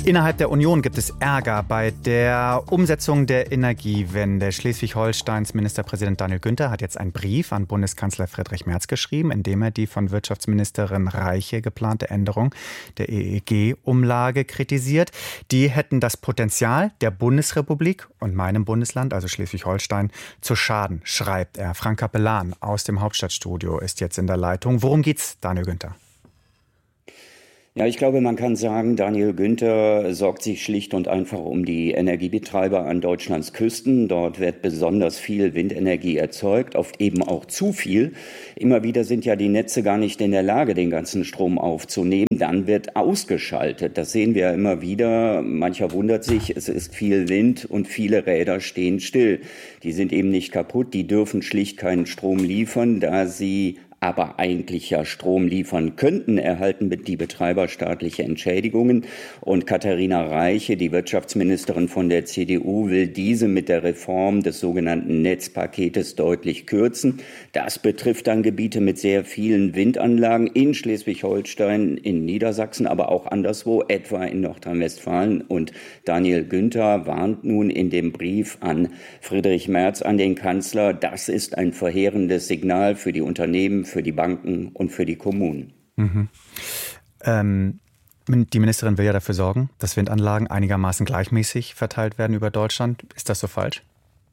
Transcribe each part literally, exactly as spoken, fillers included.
Innerhalb der Union gibt es Ärger bei der Umsetzung der Energiewende. Schleswig-Holsteins Ministerpräsident Daniel Günther hat jetzt einen Brief an Bundeskanzler Friedrich Merz geschrieben, in dem er die von Wirtschaftsministerin Reiche geplante Änderung der E E G-Umlage kritisiert. Die hätten das Potenzial der Bundesrepublik und meinem Bundesland, also Schleswig-Holstein, zu schaden, schreibt er. Frank Capellan aus dem Hauptstadtstudio ist jetzt in der Leitung. Worum geht's, Daniel Günther? Ja, ich glaube, man kann sagen, Daniel Günther sorgt sich schlicht und einfach um die Energiebetreiber an Deutschlands Küsten. Dort wird besonders viel Windenergie erzeugt, oft eben auch zu viel. Immer wieder sind ja die Netze gar nicht in der Lage, den ganzen Strom aufzunehmen. Dann wird ausgeschaltet. Das sehen wir ja immer wieder. Mancher wundert sich, es ist viel Wind und viele Räder stehen still. Die sind eben nicht kaputt, die dürfen schlicht keinen Strom liefern, da sie aber eigentlich ja Strom liefern könnten, erhalten die Betreiber staatliche Entschädigungen. Und Katharina Reiche, die Wirtschaftsministerin von der C D U, will diese mit der Reform des sogenannten Netzpaketes deutlich kürzen. Das betrifft dann Gebiete mit sehr vielen Windanlagen in Schleswig-Holstein, in Niedersachsen, aber auch anderswo, etwa in Nordrhein-Westfalen. Und Daniel Günther warnt nun in dem Brief an Friedrich Merz, an den Kanzler, das ist ein verheerendes Signal für die Unternehmen, für die Banken und für die Kommunen. Mhm. Ähm, die Ministerin will ja dafür sorgen, dass Windanlagen einigermaßen gleichmäßig verteilt werden über Deutschland. Ist das so falsch?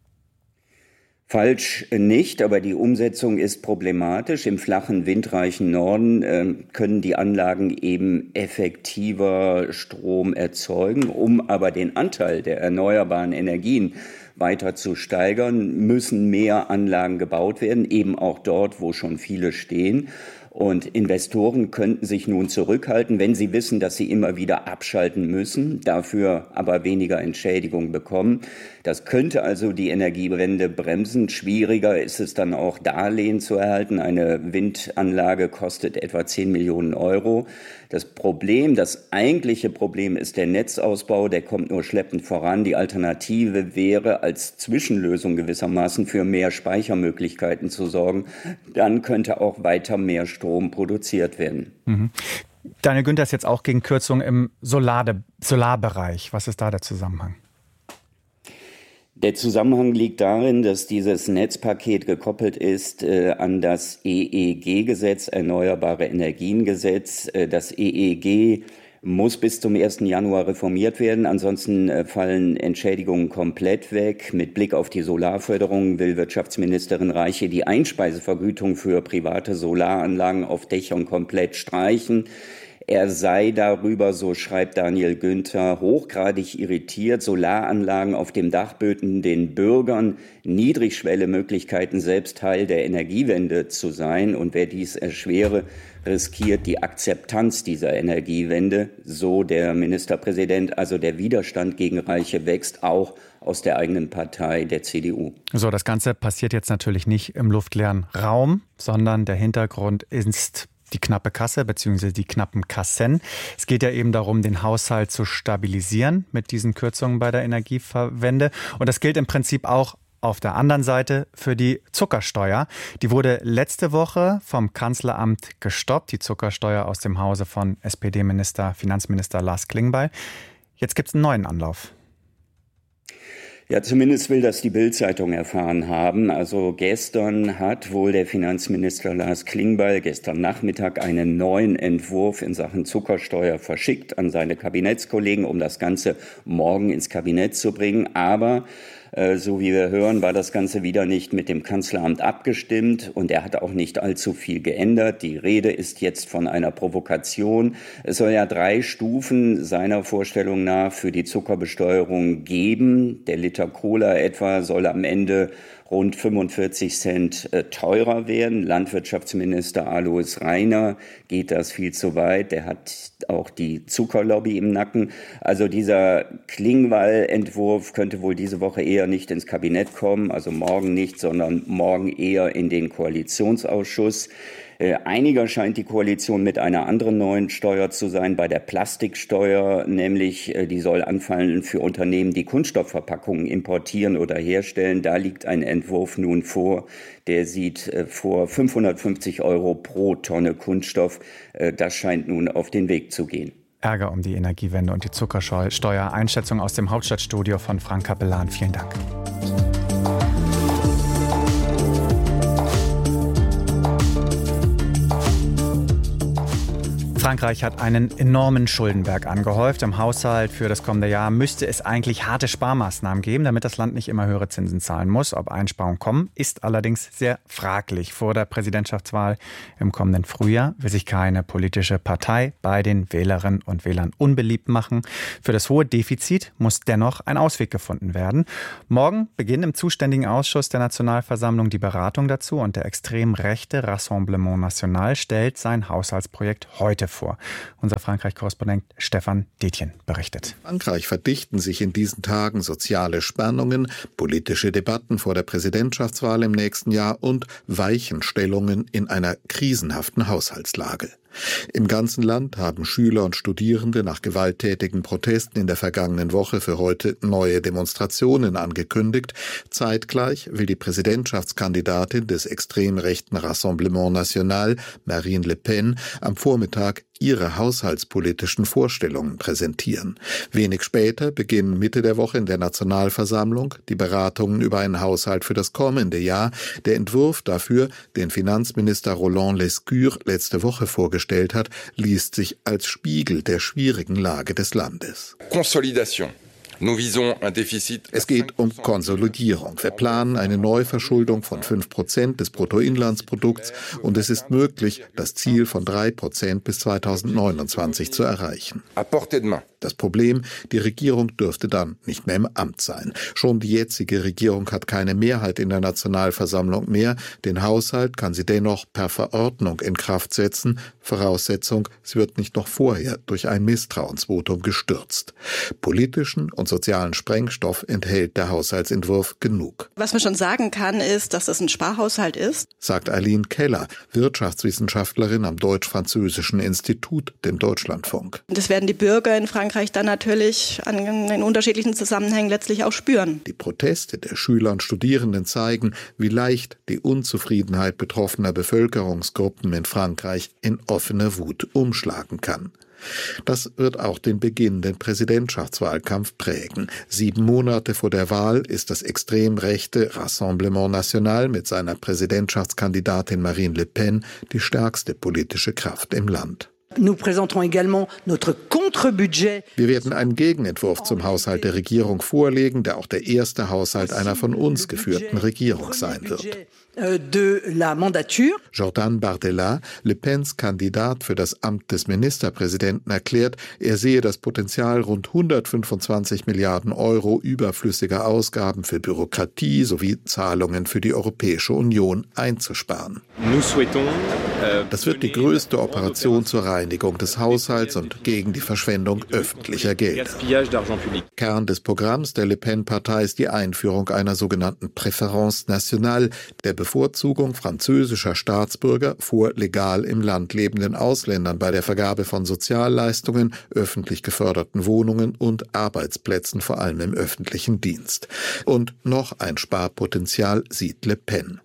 Falsch nicht, aber die Umsetzung ist problematisch. Im flachen, windreichen Norden äh, können die Anlagen eben effektiver Strom erzeugen. Um aber den Anteil der erneuerbaren Energien weiter zu steigern, müssen mehr Anlagen gebaut werden, eben auch dort, wo schon viele stehen. Und Investoren könnten sich nun zurückhalten, wenn sie wissen, dass sie immer wieder abschalten müssen, dafür aber weniger Entschädigung bekommen. Das könnte also die Energiewende bremsen. Schwieriger ist es dann auch, Darlehen zu erhalten. Eine Windanlage kostet etwa zehn Millionen Euro. Das Problem, das eigentliche Problem ist der Netzausbau, der kommt nur schleppend voran. Die Alternative wäre, als Zwischenlösung gewissermaßen für mehr Speichermöglichkeiten zu sorgen. Dann könnte auch weiter mehr Strom produziert werden. Mhm. Daniel Günther ist jetzt auch gegen Kürzungen im Solade- Solarbereich. Was ist da der Zusammenhang? Der Zusammenhang liegt darin, dass dieses Netzpaket gekoppelt ist äh, an das E E G-Gesetz, Erneuerbare Energien-Gesetz. Äh, das E E G muss bis zum ersten Januar reformiert werden. Ansonsten äh, fallen Entschädigungen komplett weg. Mit Blick auf die Solarförderung will Wirtschaftsministerin Reiche die Einspeisevergütung für private Solaranlagen auf Dächern komplett streichen. Er sei darüber, so schreibt Daniel Günther, hochgradig irritiert. Solaranlagen auf dem Dach böten den Bürgern Niedrigschwelle-Möglichkeiten, selbst Teil der Energiewende zu sein. Und wer dies erschwere, riskiert die Akzeptanz dieser Energiewende. So der Ministerpräsident, also der Widerstand gegen Reiche wächst auch aus der eigenen Partei, der C D U. So, das Ganze passiert jetzt natürlich nicht im luftleeren Raum, sondern der Hintergrund ist die knappe Kasse bzw. die knappen Kassen. Es geht ja eben darum, den Haushalt zu stabilisieren mit diesen Kürzungen bei der Energieverwende. Und das gilt im Prinzip auch auf der anderen Seite für die Zuckersteuer. Die wurde letzte Woche vom Kanzleramt gestoppt, die Zuckersteuer aus dem Hause von S P D-Minister, Finanzminister Lars Klingbeil. Jetzt gibt es einen neuen Anlauf. Ja, zumindest will das die Bild-Zeitung erfahren haben. Also gestern hat wohl der Finanzminister Lars Klingbeil gestern Nachmittag einen neuen Entwurf in Sachen Zuckersteuer verschickt an seine Kabinettskollegen, um das Ganze morgen ins Kabinett zu bringen. Aber äh, so wie wir hören, war das Ganze wieder nicht mit dem Kanzleramt abgestimmt und er hat auch nicht allzu viel geändert. Die Rede ist jetzt von einer Provokation. Es soll ja drei Stufen seiner Vorstellung nach für die Zuckerbesteuerung geben. Der Liter Cola etwa soll am Ende rund fünfundvierzig Cent äh, teurer werden. Landwirtschaftsminister Alois Rainer geht das viel zu weit. Der hat auch die Zuckerlobby im Nacken. Also dieser Klingbeil-Entwurf könnte wohl diese Woche eher nicht ins Kabinett kommen, also morgen nicht, sondern morgen eher in den Koalitionsausschuss. Äh, einiger scheint die Koalition mit einer anderen neuen Steuer zu sein, bei der Plastiksteuer, nämlich äh, die soll anfallen für Unternehmen, die Kunststoffverpackungen importieren oder herstellen. Da liegt ein Entwurf nun vor, der sieht äh, vor fünfhundertfünfzig Euro pro Tonne Kunststoff. Äh, das scheint nun auf den Weg zu gehen. Ärger um die Energiewende und die Zuckersteuer. Einschätzung aus dem Hauptstadtstudio von Frank Capellan. Vielen Dank. Frankreich hat einen enormen Schuldenberg angehäuft. Im Haushalt für das kommende Jahr müsste es eigentlich harte Sparmaßnahmen geben, damit das Land nicht immer höhere Zinsen zahlen muss. Ob Einsparungen kommen, ist allerdings sehr fraglich. Vor der Präsidentschaftswahl im kommenden Frühjahr will sich keine politische Partei bei den Wählerinnen und Wählern unbeliebt machen. Für das hohe Defizit muss dennoch ein Ausweg gefunden werden. Morgen beginnt im zuständigen Ausschuss der Nationalversammlung die Beratung dazu und der extrem rechte Rassemblement National stellt sein Haushaltsprojekt heute vor. Unser Frankreich-Korrespondent Stefan Detjen berichtet. In Frankreich verdichten sich in diesen Tagen soziale Spannungen, politische Debatten vor der Präsidentschaftswahl im nächsten Jahr und Weichenstellungen in einer krisenhaften Haushaltslage. Im ganzen Land haben Schüler und Studierende nach gewalttätigen Protesten in der vergangenen Woche für heute neue Demonstrationen angekündigt. Zeitgleich will die Präsidentschaftskandidatin des extrem rechten Rassemblement National, Marine Le Pen, am Vormittag ihre haushaltspolitischen Vorstellungen präsentieren. Wenig später beginnen Mitte der Woche in der Nationalversammlung die Beratungen über einen Haushalt für das kommende Jahr. Der Entwurf dafür, den Finanzminister Roland Lescure letzte Woche vorgestellt hat, liest sich als Spiegel der schwierigen Lage des Landes. Consolidation. Es geht um Konsolidierung. Wir planen eine Neuverschuldung von fünf Prozent des Bruttoinlandsprodukts und es ist möglich, das Ziel von drei Prozent bis zweitausendneunundzwanzig zu erreichen. Das Problem, die Regierung dürfte dann nicht mehr im Amt sein. Schon die jetzige Regierung hat keine Mehrheit in der Nationalversammlung mehr. Den Haushalt kann sie dennoch per Verordnung in Kraft setzen. Voraussetzung, sie wird nicht noch vorher durch ein Misstrauensvotum gestürzt. Politischen und sozialen Sprengstoff enthält der Haushaltsentwurf genug. Was man schon sagen kann, ist, dass es ein Sparhaushalt ist, sagt Aline Keller, Wirtschaftswissenschaftlerin am Deutsch-Französischen Institut, dem Deutschlandfunk. Das werden die Bürger in Frankreich dann natürlich an, in unterschiedlichen Zusammenhängen letztlich auch spüren. Die Proteste der Schüler und Studierenden zeigen, wie leicht die Unzufriedenheit betroffener Bevölkerungsgruppen in Frankreich in offene Wut umschlagen kann. Das wird auch den beginnenden Präsidentschaftswahlkampf prägen. Sieben Monate vor der Wahl ist das extrem rechte Rassemblement National mit seiner Präsidentschaftskandidatin Marine Le Pen die stärkste politische Kraft im Land. Wir werden einen Gegenentwurf zum Haushalt der Regierung vorlegen, der auch der erste Haushalt einer von uns geführten Regierung sein wird. Jordan Bardella, Le Pens Kandidat für das Amt des Ministerpräsidenten, erklärt, er sehe das Potenzial, rund hundertfünfundzwanzig Milliarden Euro überflüssiger Ausgaben für Bürokratie sowie Zahlungen für die Europäische Union einzusparen. Das wird die größte Operation zur Reinigung des Haushalts und gegen die Verschwendung öffentlicher Gelder. Kern des Programms der Le Pen-Partei ist die Einführung einer sogenannten Préférence nationale, der Bevorzugung französischer Staatsbürger vor legal im Land lebenden Ausländern bei der Vergabe von Sozialleistungen, öffentlich geförderten Wohnungen und Arbeitsplätzen, vor allem im öffentlichen Dienst. Und noch ein Sparpotenzial sieht Le Pen.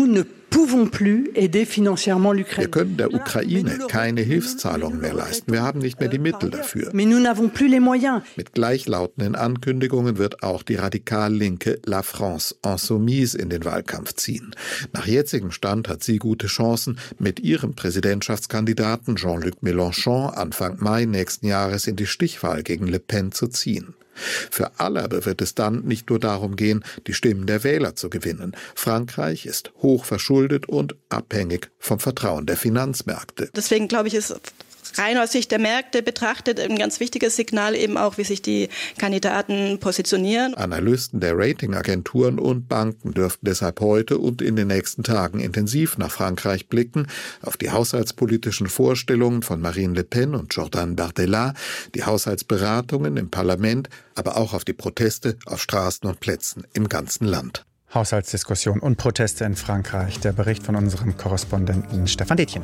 Wir können der Ukraine keine Hilfszahlungen mehr leisten. Wir haben nicht mehr die Mittel dafür. Mit gleichlautenden Ankündigungen wird auch die radikal-linke La France Insoumise in den Wahlkampf ziehen. Nach jetzigem Stand hat sie gute Chancen, mit ihrem Präsidentschaftskandidaten Jean-Luc Mélenchon Anfang Mai nächsten Jahres in die Stichwahl gegen Le Pen zu ziehen. Für alle aber wird es dann nicht nur darum gehen, die Stimmen der Wähler zu gewinnen. Frankreich ist hoch verschuldet und abhängig vom Vertrauen der Finanzmärkte. Deswegen glaube ich, ist rein aus Sicht der Märkte betrachtet ein ganz wichtiges Signal eben auch, wie sich die Kandidaten positionieren. Analysten der Ratingagenturen und Banken dürften deshalb heute und in den nächsten Tagen intensiv nach Frankreich blicken, auf die haushaltspolitischen Vorstellungen von Marine Le Pen und Jordan Bardella, die Haushaltsberatungen im Parlament, aber auch auf die Proteste auf Straßen und Plätzen im ganzen Land. Haushaltsdiskussion und Proteste in Frankreich. Der Bericht von unserem Korrespondenten Stefan Detjen.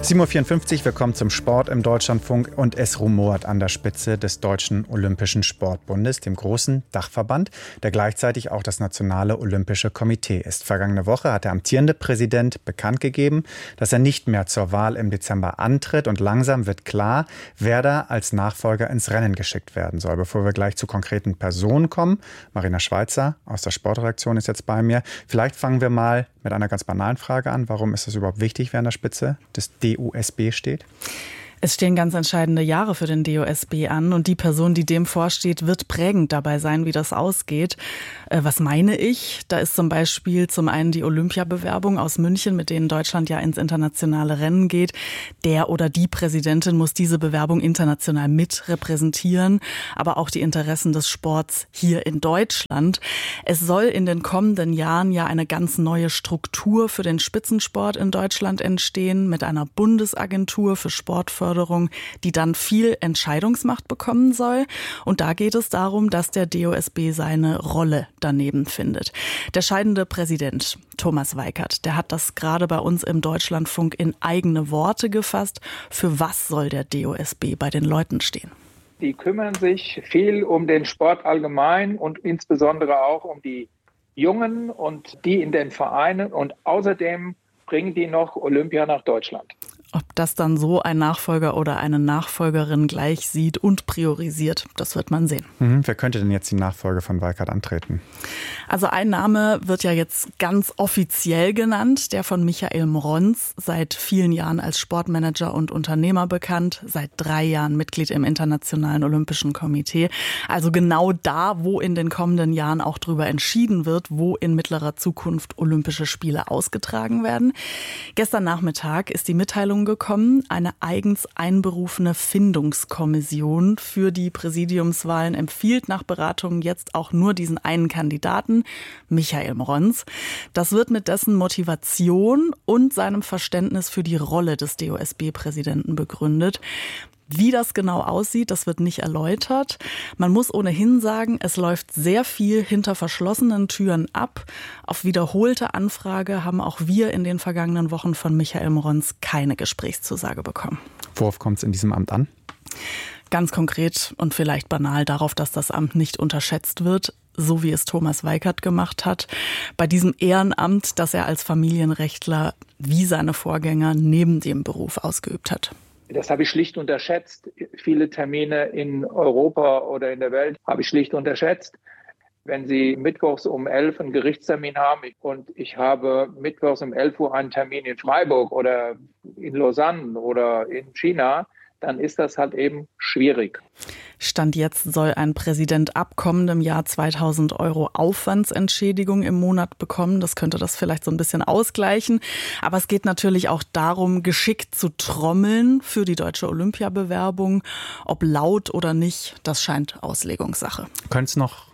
sieben Uhr vierundfünfzig, wir kommen zum Sport im Deutschlandfunk und es rumort an der Spitze des Deutschen Olympischen Sportbundes, dem großen Dachverband, der gleichzeitig auch das Nationale Olympische Komitee ist. Vergangene Woche hat der amtierende Präsident bekannt gegeben, dass er nicht mehr zur Wahl im Dezember antritt und langsam wird klar, wer da als Nachfolger ins Rennen geschickt werden soll. Bevor wir gleich zu konkreten Personen kommen, Marina Schweizer aus der Sportredaktion ist jetzt bei mir. Vielleicht fangen wir mal mit einer ganz banalen Frage an. Warum ist es überhaupt wichtig, wer an der Spitze des D O S B steht? Es stehen ganz entscheidende Jahre für den D O S B an und die Person, die dem vorsteht, wird prägend dabei sein, wie das ausgeht. Äh, was meine ich? Da ist zum Beispiel zum einen die Olympiabewerbung aus München, mit denen Deutschland ja ins internationale Rennen geht. Der oder die Präsidentin muss diese Bewerbung international mit repräsentieren, aber auch die Interessen des Sports hier in Deutschland. Es soll in den kommenden Jahren ja eine ganz neue Struktur für den Spitzensport in Deutschland entstehen, mit einer Bundesagentur für Sportförderung, die dann viel Entscheidungsmacht bekommen soll. Und da geht es darum, dass der D O S B seine Rolle daneben findet. Der scheidende Präsident Thomas Weikert, der hat das gerade bei uns im Deutschlandfunk in eigene Worte gefasst. Für was soll der D O S B bei den Leuten stehen? Die kümmern sich viel um den Sport allgemein und insbesondere auch um die Jungen und die in den Vereinen. Und außerdem bringen die noch Olympia nach Deutschland. Ob das dann so ein Nachfolger oder eine Nachfolgerin gleich sieht und priorisiert, das wird man sehen. Mhm. Wer könnte denn jetzt die Nachfolge von Weikert antreten? Also ein Name wird ja jetzt ganz offiziell genannt, der von Michael Mronz, seit vielen Jahren als Sportmanager und Unternehmer bekannt, seit drei Jahren Mitglied im Internationalen Olympischen Komitee. Also genau da, wo in den kommenden Jahren auch drüber entschieden wird, wo in mittlerer Zukunft Olympische Spiele ausgetragen werden. Gestern Nachmittag ist die Mitteilung gekommen, eine eigens einberufene Findungskommission für die Präsidiumswahlen empfiehlt nach Beratungen jetzt auch nur diesen einen Kandidaten, Michael Mronz. Das wird mit dessen Motivation und seinem Verständnis für die Rolle des D O S B-Präsidenten begründet. Wie das genau aussieht, das wird nicht erläutert. Man muss ohnehin sagen, es läuft sehr viel hinter verschlossenen Türen ab. Auf wiederholte Anfrage haben auch wir in den vergangenen Wochen von Michael Mronz keine Gesprächszusage bekommen. Worauf kommt es in diesem Amt an? Ganz konkret und vielleicht banal darauf, dass das Amt nicht unterschätzt wird, so wie es Thomas Weikert gemacht hat. Bei diesem Ehrenamt, das er als Familienrechtler wie seine Vorgänger neben dem Beruf ausgeübt hat. Das habe ich schlicht unterschätzt. Viele Termine in Europa oder in der Welt habe ich schlicht unterschätzt. Wenn Sie mittwochs um elf einen Gerichtstermin haben und ich habe mittwochs um elf Uhr einen Termin in Freiburg oder in Lausanne oder in China, dann ist das halt eben schwierig. Stand jetzt soll ein Präsident ab kommendem Jahr zweitausend Euro Aufwandsentschädigung im Monat bekommen. Das könnte das vielleicht so ein bisschen ausgleichen. Aber es geht natürlich auch darum, geschickt zu trommeln für die deutsche Olympiabewerbung. Ob laut oder nicht, das scheint Auslegungssache. Könnte es noch?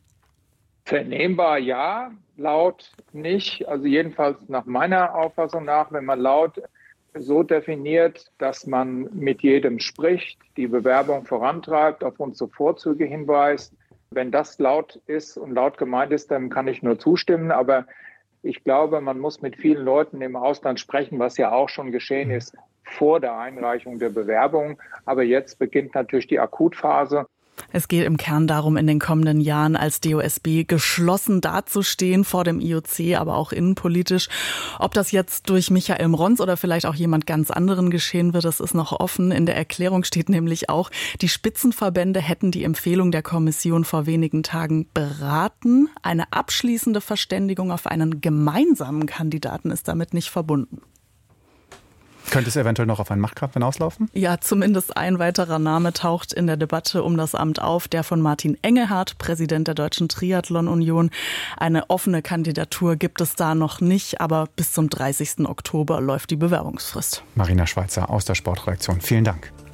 Vernehmbar ja, laut nicht. Also jedenfalls nach meiner Auffassung nach, wenn man laut so definiert, dass man mit jedem spricht, die Bewerbung vorantreibt, auf unsere Vorzüge hinweist. Wenn das laut ist und laut gemeint ist, dann kann ich nur zustimmen. Aber ich glaube, man muss mit vielen Leuten im Ausland sprechen, was ja auch schon geschehen ist vor der Einreichung der Bewerbung. Aber jetzt beginnt natürlich die Akutphase. Es geht im Kern darum, in den kommenden Jahren als D O S B geschlossen dazustehen vor dem I O C, aber auch innenpolitisch. Ob das jetzt durch Michael Mronz oder vielleicht auch jemand ganz anderen geschehen wird, das ist noch offen. In der Erklärung steht nämlich auch, die Spitzenverbände hätten die Empfehlung der Kommission vor wenigen Tagen beraten. Eine abschließende Verständigung auf einen gemeinsamen Kandidaten ist damit nicht verbunden. Könnte es eventuell noch auf einen Machtkampf hinauslaufen? Ja, zumindest ein weiterer Name taucht in der Debatte um das Amt auf, der von Martin Engelhardt, Präsident der Deutschen Triathlon-Union. Eine offene Kandidatur gibt es da noch nicht, aber bis zum dreißigsten Oktober läuft die Bewerbungsfrist. Marina Schweizer aus der Sportredaktion, vielen Dank.